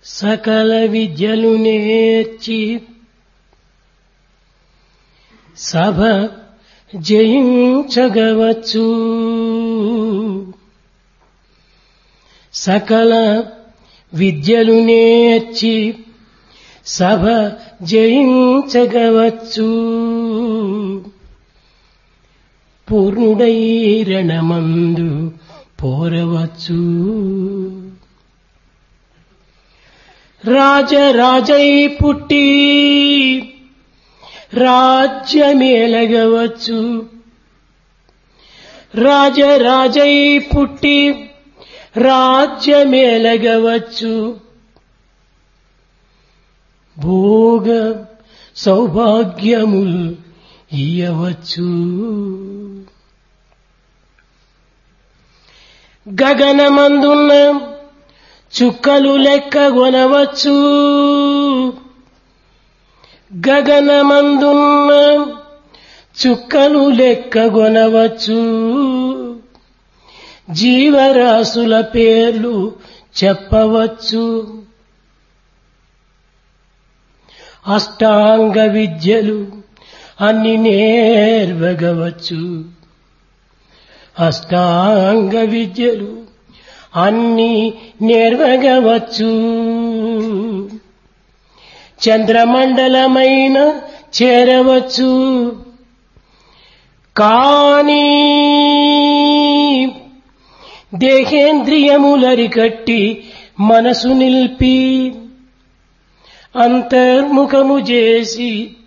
సకల విద్యలు నేర్చి సభ జయించగవచ్చు. సకల విద్యలు నేర్చి సభ జయించగవచ్చు. పూర్ణుడై రణమందు పోరవచ్చు. రాజరాజై పుట్టి రాజ్యమేలగవచ్చు. రాజరాజై పుట్టి రాజ్యమేలగవచ్చు. భోగ సౌభాగ్యముల్ ఇయ్యవచ్చు. గగనమందున్న చుక్కలు లెక్కగొనవచ్చు. గగనమందున్న చుక్కలు లెక్కగొనవచ్చు. జీవరాశుల పేర్లు చెప్పవచ్చు. అష్టాంగ విద్యలు అన్ని నేర్వగవచ్చు. అష్టాంగ విద్యలు అన్ని నేర్వగవచ్చు. చంద్రమండలమైన చేరవచ్చు. కానీ దేహేంద్రియములరికట్టి మనసు నిలిపి అంతర్ముఖము చేసి